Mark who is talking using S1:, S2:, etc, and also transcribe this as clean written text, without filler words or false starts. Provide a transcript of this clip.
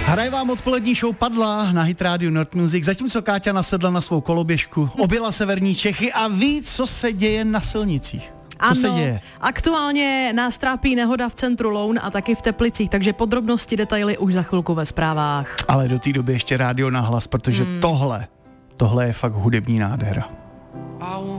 S1: Hraje vám odpolední show Padla na Hit Radio Nord Music, zatímco Káťa nasedla na svou koloběžku, objela severní Čechy a ví, co se děje na silnicích. Co se děje?
S2: Aktuálně nás trápí nehoda v centru Loun a taky v Teplicích, takže podrobnosti, detaily už za chvilku ve zprávách.
S1: Ale do té doby ještě rádio nahlas, protože tohle je fakt hudební nádhera.